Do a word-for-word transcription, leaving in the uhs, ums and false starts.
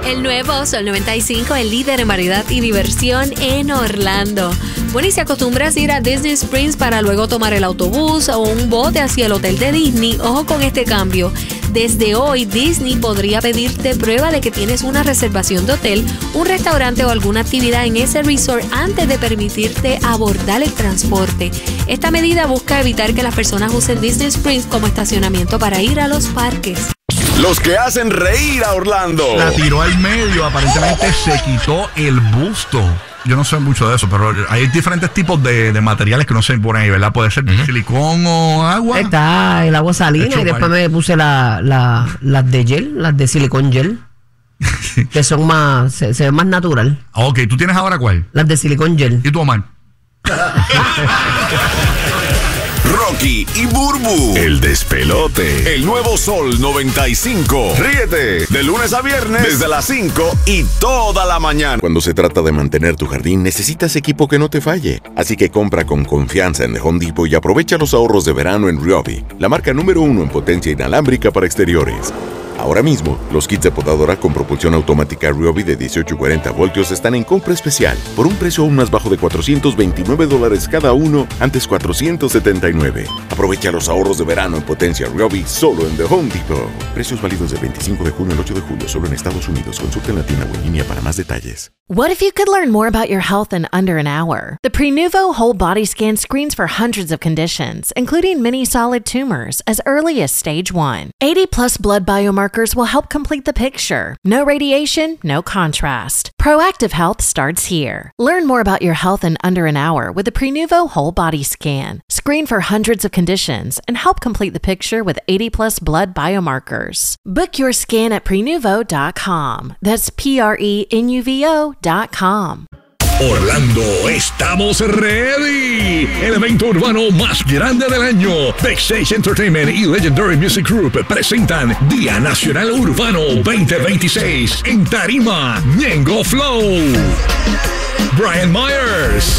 El nuevo Sol noventa y cinco, el líder en variedad y diversión en Orlando. Bueno, y si acostumbras ir a Disney Springs para luego tomar el autobús o un bote hacia el hotel de Disney, ojo con este cambio. Desde hoy, Disney podría pedirte prueba de que tienes una reservación de hotel, un restaurante o alguna actividad en ese resort antes de permitirte abordar el transporte. Esta medida busca evitar que las personas usen Disney Springs como estacionamiento para ir a los parques. Los que hacen reír a Orlando. La tiró al medio, aparentemente se quitó el busto. Yo no sé mucho de eso, pero hay diferentes tipos de, de materiales que no se ponen ahí, ¿verdad? Puede ser uh-huh. silicón o agua. Está el agua salina y después me puse la, la, las de gel, las de silicón gel. Que son más, se, se ven más natural. Ok, ¿tú tienes ahora cuál? Las de silicón gel. ¿Y tú, Omar? Rocky y Burbu, el despelote. El nuevo Sol noventa y cinco. Ríete de lunes a viernes desde las cinco y toda la mañana. Cuando se trata de mantener tu jardín, necesitas equipo que no te falle. Así que compra con confianza en The Home Depot y aprovecha los ahorros de verano en Ryobi, la marca número uno en potencia inalámbrica para exteriores. Ahora mismo, los kits de podadora con propulsión automática Ryobi de dieciocho y cuarenta voltios están en compra especial por un precio aún más bajo de cuatrocientos veintinueve dólares cada uno, antes cuatrocientos setenta y nueve. Aprovecha los ahorros de verano en potencia Ryobi solo en The Home Depot. Precios válidos del veinticinco de junio al ocho de julio solo en Estados Unidos. Consulta en la tienda o en línea para más detalles. What if you could learn more about your health in under an hour? The Prenuvo Whole Body Scan screens for hundreds of conditions, including many solid tumors, as early as stage one. eighty plus blood biomarkers will help complete the picture. No radiation, no contrast. Proactive health starts here. Learn more about your health in under an hour with the Prenuvo Whole Body Scan. Screen for hundreds of conditions and help complete the picture with eighty plus blood biomarkers. Book your scan at prenuvo dot com. That's P R E N U V O dot com. Orlando, estamos ready. El evento urbano más grande del año. Backstage Entertainment y Legendary Music Group presentan Día Nacional Urbano veinte veintiséis en Tarima, Ñengo Flow. Brian Myers,